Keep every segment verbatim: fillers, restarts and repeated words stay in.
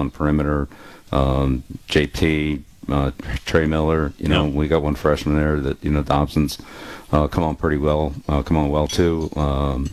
one perimeter. Um, J T, uh, Trey Miller, you know, yeah. we got one freshman there that, you know, Dobson's uh, come on pretty well, uh, come on well too. Um,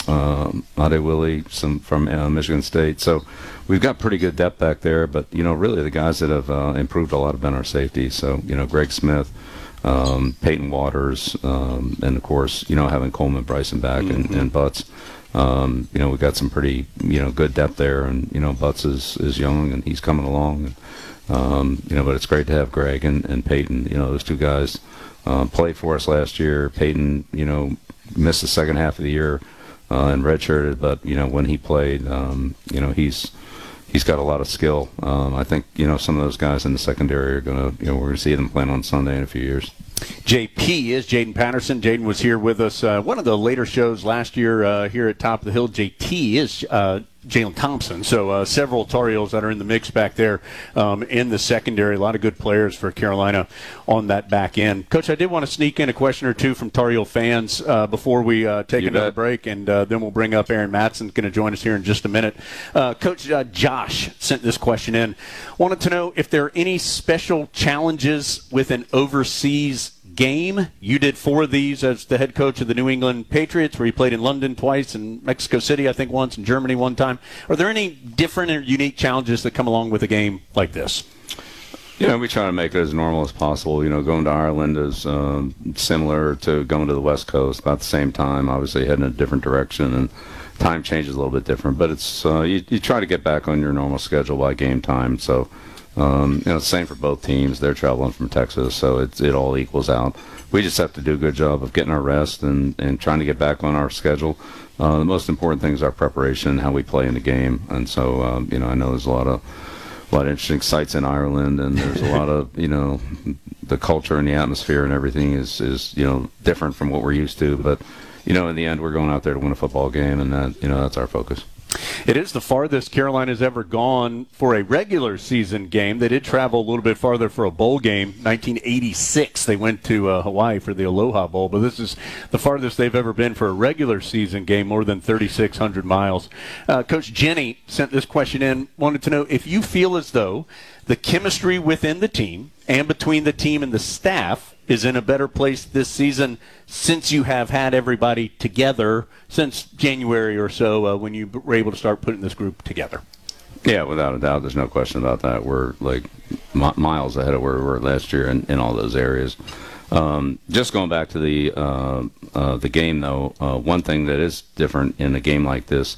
um, Ade Willie, some from uh, Michigan State. So we've got pretty good depth back there, but, you know, really the guys that have uh, improved a lot have been our safety. So, you know, Greg Smith, um, Peyton Waters, um, and, of course, you know, having Coleman, Bryson back, mm-hmm. and, and Butts. Um, you know, we've got some pretty, you know, good depth there, and, you know, Butts is, is young, and he's coming along. And, um, you know, but it's great to have Greg and, and Peyton. You know, those two guys um, played for us last year. Peyton, you know, missed the second half of the year uh, and redshirted, but, you know, when he played, um, you know, he's he's got a lot of skill. Um, I think, you know, some of those guys in the secondary are going to, you know, we're going to see them playing on Sunday in a few years. J P is Jaden Patterson. Jaden was here with us uh, one of the later shows last year uh, here at Top of the Hill. J T is uh, Jalen Thompson. So uh, several Tar Heels that are in the mix back there um, in the secondary. A lot of good players for Carolina on that back end. Coach, I did want to sneak in a question or two from Tar Heel fans uh, before we uh, take you another bet. break, and uh, then we'll bring up Aaron Matson, going to join us here in just a minute. Uh, Coach uh, Josh sent this question in. Wanted to know if there are any special challenges with an overseas game. You did four of these as the head coach of the New England Patriots, where you played in London twice and Mexico City, I think, once, and Germany one time. Are there any different or unique challenges that come along with a game like this? You know, we try to make it as normal as possible. You know, going to Ireland is um, similar to going to the West Coast, about the same time, obviously heading in a different direction, and time changes a little bit different. But it's uh, you, you try to get back on your normal schedule by game time. So, Um, you know, same for both teams. They're traveling from Texas, so it, it all equals out. We just have to do a good job of getting our rest and, and trying to get back on our schedule. Uh, the most important thing is our preparation, how we play in the game. And so, um, you know, I know there's a lot of a lot of interesting sites in Ireland, and there's a lot of, you know, the culture and the atmosphere and everything is, is, you know, different from what we're used to. But, you know, in the end, we're going out there to win a football game, and that, you know, that's our focus. It is the farthest Carolina's ever gone for a regular season game. They did travel a little bit farther for a bowl game. nineteen eighty-six, they went to uh, Hawaii for the Aloha Bowl, but this is the farthest they've ever been for a regular season game, more than thirty-six hundred miles. Uh, Coach Jenny sent this question in, wanted to know if you feel as though the chemistry within the team and between the team and the staff is in a better place this season since you have had everybody together since January or so uh, when you were able to start putting this group together. Yeah, without a doubt. There's no question about that. We're like m- miles ahead of where we were last year in, in all those areas. Um, just going back to the uh, uh, the game, though, uh, one thing that is different in a game like this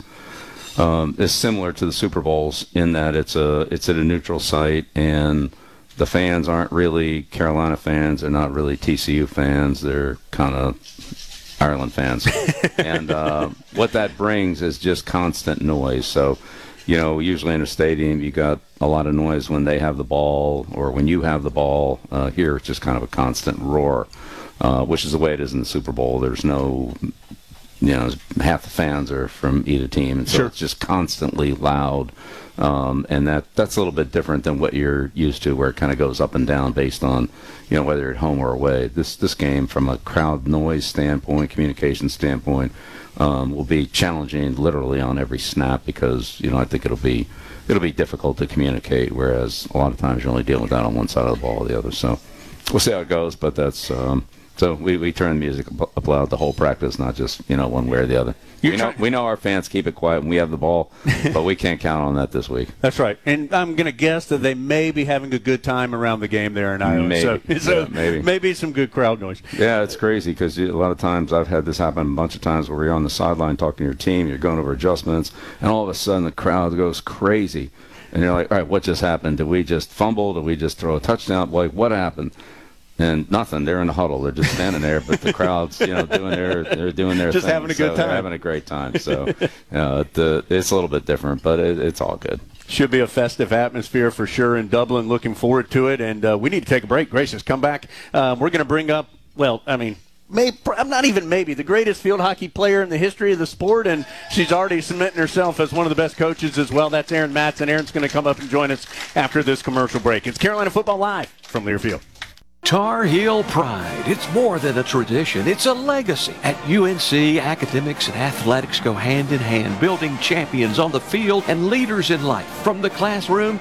um, is similar to the Super Bowls in that it's a it's at a neutral site, and the fans aren't really Carolina fans. They're not really T C U fans. They're kind of Ireland fans. And uh, what that brings is just constant noise. So, you know, usually in a stadium, you got a lot of noise when they have the ball or when you have the ball. Uh, here, it's just kind of a constant roar, uh, which is the way it is in the Super Bowl. There's no, you know, half the fans are from either team. And so sure. It's just constantly loud. Um, and that that's a little bit different than what you're used to, where it kind of goes up and down based on, you know, whether you're at home or away. This this game, from a crowd noise standpoint, communication standpoint, um, will be challenging literally on every snap because, you know, I think it'll be it'll be difficult to communicate, whereas a lot of times you're only dealing with that on one side of the ball or the other. So we'll see how it goes, but that's um, so we, we turn the music up loud the whole practice, not just, you know, one way or the other. We know, we know our fans keep it quiet when we have the ball, but we can't count on that this week. That's right. And I'm going to guess that they may be having a good time around the game there in Ireland. Maybe. So, so yeah, maybe. maybe some good crowd noise. Yeah, it's crazy because a lot of times I've had this happen a bunch of times where you're on the sideline talking to your team, you're going over adjustments, and all of a sudden the crowd goes crazy. And you're like, all right, what just happened? Did we just fumble? Did we just throw a touchdown? Like, what happened? And nothing. They're in the huddle. They're just standing there, but the crowd's, you know, doing their they're doing their just thing. having a good so time. They're having a great time. So, you know, the, it's a little bit different, but it, it's all good. Should be a festive atmosphere for sure in Dublin. Looking forward to it. And uh, we need to take a break. Gracious, come back. Um, we're going to bring up, well, I mean, maybe, I'm not even maybe, the greatest field hockey player in the history of the sport, and she's already cementing herself as one of the best coaches as well. That's Aaron Matson. Aaron's going to come up and join us after this commercial break. It's Carolina Football Live from Learfield. Tar Heel Pride. It's more than a tradition. It's a legacy. At U N C, academics and athletics go hand in hand, building champions on the field and leaders in life. From the classroom